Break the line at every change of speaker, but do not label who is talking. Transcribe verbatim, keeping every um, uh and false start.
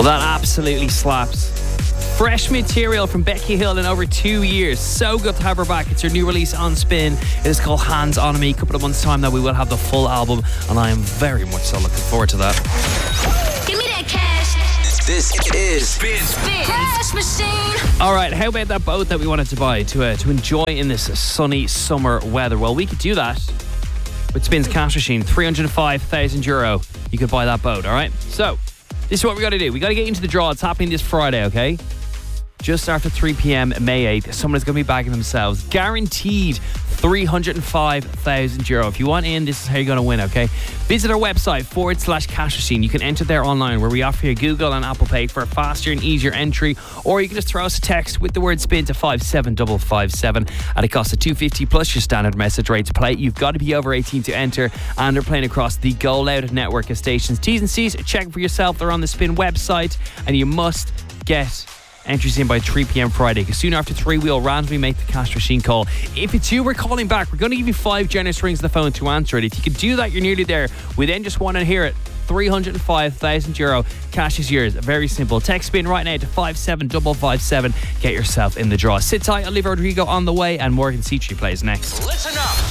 Well, that absolutely slaps. Fresh material from Becky Hill in over two years. So good to have her back. It's her new release on Spin. It is called Hands On Me. A couple of months' time now we will have the full album, and I am very much so looking forward to that.
Give me that cash.
This is
Spin. Spin. Cash machine.
All right, how about that boat that we wanted to buy to uh, to enjoy in this sunny summer weather? Well, we could do that with Spin's cash machine. three hundred five thousand euro. You could buy that boat, all right? So, this is what we got to do. We got to get into the draw. It's happening this Friday, okay? Just after three p.m. May eighth, someone is going to be bagging themselves guaranteed three hundred five thousand euro. If you want in, this is how you're going to win, okay? Visit our website, forward slash cash machine. You can enter there online where we offer you Google and Apple Pay for a faster and easier entry, or you can just throw us a text with the word spin to five seven five five seven at a cost of two hundred fifty plus your standard message rate to play. You've got to be over eighteen to enter, and they're playing across the Go Loud network of stations. T's and C's, check for yourself. They're on the Spin website, and you must get entries in by three p.m. Friday, because soon after three we'll randomly make the cash machine call. If it's you we're calling back, we're going to give you five generous rings of the phone to answer it. If you can do that, you're nearly there. We then just want to hear it. three hundred five thousand euro. Cash is yours. Very simple. Text Spin right now to five seven five five seven. Get yourself in the draw. Sit tight. Olivia Rodrigo on the way, and Morgan Citri plays next.
Listen up.